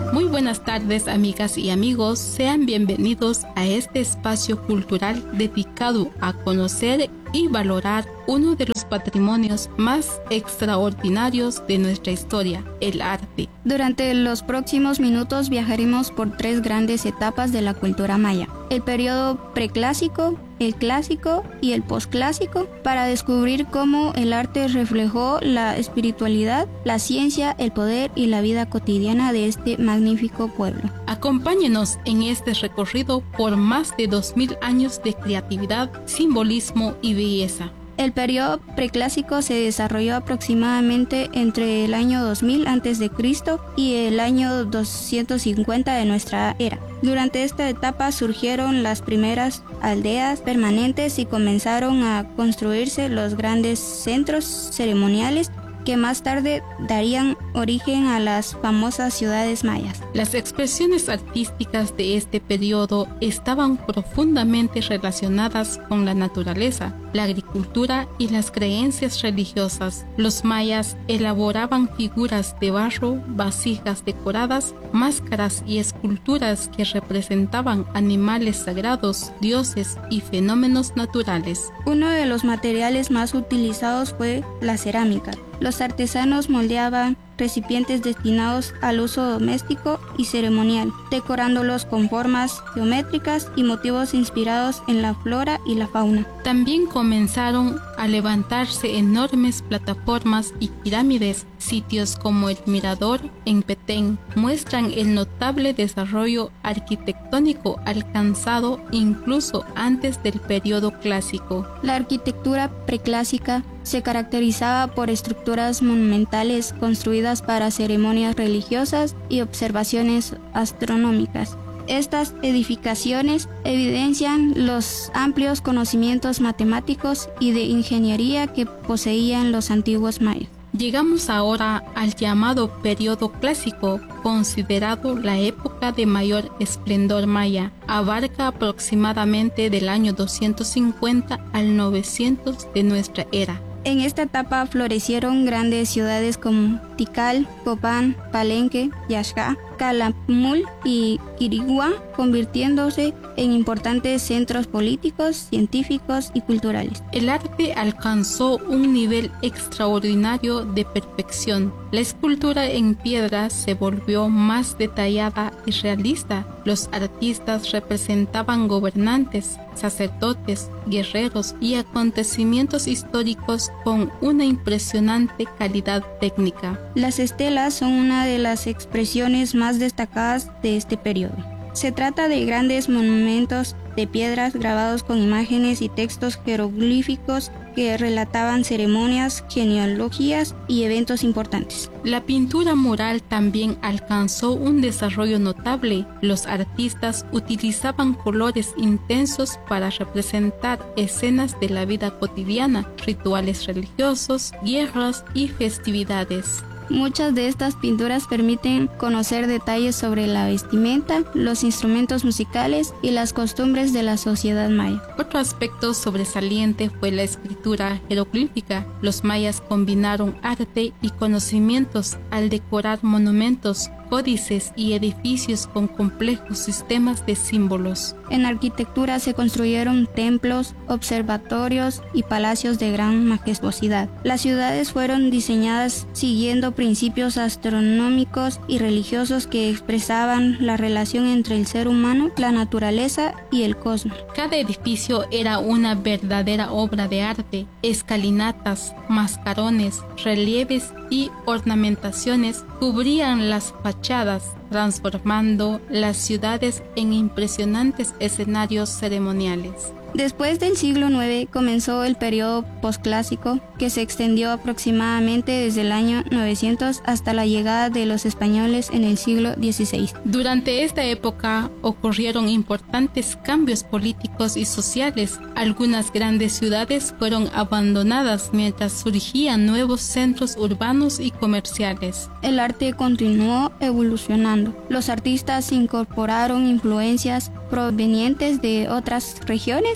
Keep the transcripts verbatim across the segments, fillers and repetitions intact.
Muy buenas tardes, amigas y amigos. Sean bienvenidos a este espacio cultural dedicado a conocer y valorar uno de los patrimonios más extraordinarios de nuestra historia, el arte. Durante los próximos minutos viajaremos por tres grandes etapas de la cultura maya: el periodo preclásico, el clásico y el posclásico, para descubrir cómo el arte reflejó la espiritualidad, la ciencia, el poder y la vida cotidiana de este magnífico pueblo. Acompáñenos en este recorrido por más de dos mil años de creatividad, simbolismo y belleza. El periodo preclásico se desarrolló aproximadamente entre el año dos mil antes de Cristo y el año doscientos cincuenta de nuestra era. Durante esta etapa surgieron las primeras aldeas permanentes y comenzaron a construirse los grandes centros ceremoniales que más tarde darían origen a las famosas ciudades mayas. Las expresiones artísticas de este periodo estaban profundamente relacionadas con la naturaleza, la agricultura y las creencias religiosas. Los mayas elaboraban figuras de barro, vasijas decoradas, máscaras y esculturas que representaban animales sagrados, dioses y fenómenos naturales. Uno de los materiales más utilizados fue la cerámica. Los artesanos moldeaban recipientes destinados al uso doméstico y ceremonial, decorándolos con formas geométricas y motivos inspirados en la flora y la fauna. También comenzaron a levantarse enormes plataformas y pirámides. Sitios como el Mirador en Petén muestran el notable desarrollo arquitectónico alcanzado incluso antes del periodo clásico. La arquitectura preclásica se caracterizaba por estructuras monumentales construidas para ceremonias religiosas y observaciones astronómicas. Estas edificaciones evidencian los amplios conocimientos matemáticos y de ingeniería que poseían los antiguos mayas. Llegamos ahora al llamado periodo clásico, considerado la época de mayor esplendor maya. Abarca aproximadamente del año doscientos cincuenta al novecientos de nuestra era. En esta etapa florecieron grandes ciudades como Tikal, Copán, Palenque, Yaxca, Calakmul y Quiriguá, convirtiéndose en importantes centros políticos, científicos y culturales. El arte alcanzó un nivel extraordinario de perfección. La escultura en piedra se volvió más detallada y realista. Los artistas representaban gobernantes, sacerdotes, guerreros y acontecimientos históricos con una impresionante calidad técnica. Las estelas son una de las expresiones más destacadas de este periodo. Se trata de grandes monumentos de piedras grabados con imágenes y textos jeroglíficos que relataban ceremonias, genealogías y eventos importantes. La pintura mural también alcanzó un desarrollo notable. Los artistas utilizaban colores intensos para representar escenas de la vida cotidiana, rituales religiosos, guerras y festividades. Muchas de estas pinturas permiten conocer detalles sobre la vestimenta, los instrumentos musicales y las costumbres de la sociedad maya. Otro aspecto sobresaliente fue la escritura jeroglífica. Los mayas combinaron arte y conocimientos al decorar monumentos, códices y edificios con complejos sistemas de símbolos. En arquitectura se construyeron templos, observatorios y palacios de gran majestuosidad. Las ciudades fueron diseñadas siguiendo principios astronómicos y religiosos que expresaban la relación entre el ser humano, la naturaleza y el cosmos. Cada edificio era una verdadera obra de arte. Escalinatas, mascarones, relieves y ornamentaciones cubrían las fachadas, transformando las ciudades en impresionantes escenarios ceremoniales. Después del siglo nueve comenzó el periodo posclásico, que se extendió aproximadamente desde el año novecientos hasta la llegada de los españoles en el siglo dieciséis. Durante esta época ocurrieron importantes cambios políticos y sociales. Algunas grandes ciudades fueron abandonadas mientras surgían nuevos centros urbanos y comerciales. El arte continuó evolucionando. Los artistas incorporaron influencias provenientes de otras regiones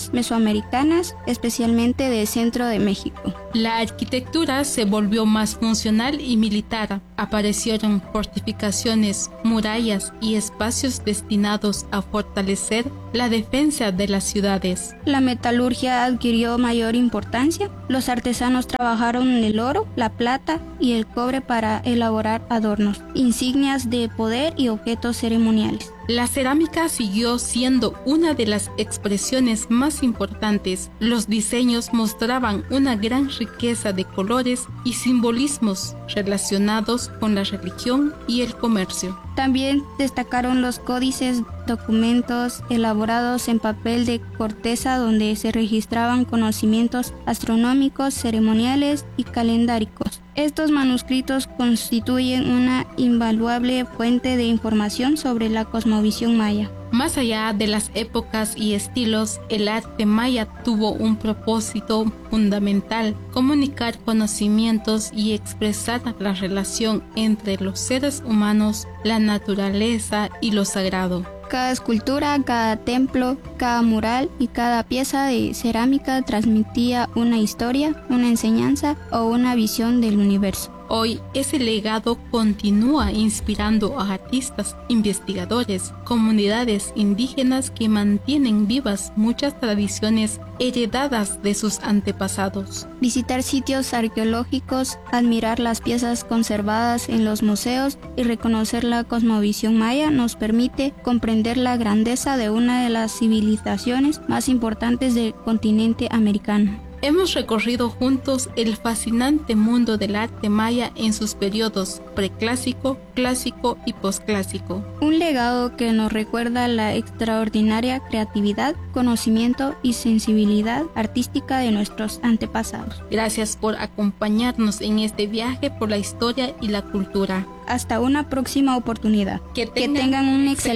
regiones mesoamericanas, especialmente del centro de México. La arquitectura se volvió más funcional y militar. Aparecieron fortificaciones, murallas y espacios destinados a fortalecer la defensa de las ciudades. La metalurgia adquirió mayor importancia. Los artesanos trabajaron en el oro, la plata y el cobre para elaborar adornos, insignias de poder y objetos ceremoniales. La cerámica siguió siendo una de las expresiones más importantes. Los diseños mostraban una gran riqueza de colores y simbolismos relacionados con la religión y el comercio. También destacaron los códices, documentos elaborados en papel de corteza donde se registraban conocimientos astronómicos, ceremoniales y calendáricos. Estos manuscritos constituyen una invaluable fuente de información sobre la cosmovisión maya. Más allá de las épocas y estilos, el arte maya tuvo un propósito fundamental: comunicar conocimientos y expresar la relación entre los seres humanos, la naturaleza y lo sagrado. Cada escultura, cada templo, cada mural y cada pieza de cerámica transmitía una historia, una enseñanza o una visión del universo. Hoy ese legado continúa inspirando a artistas, investigadores, comunidades indígenas que mantienen vivas muchas tradiciones heredadas de sus antepasados. Visitar sitios arqueológicos, admirar las piezas conservadas en los museos y reconocer la cosmovisión maya nos permite comprender la grandeza de una de las civilizaciones más importantes del continente americano. Hemos recorrido juntos el fascinante mundo del arte maya en sus periodos preclásico, clásico y posclásico. Un legado que nos recuerda la extraordinaria creatividad, conocimiento y sensibilidad artística de nuestros antepasados. Gracias por acompañarnos en este viaje por la historia y la cultura. Hasta una próxima oportunidad. Que tengan, que tengan un excelente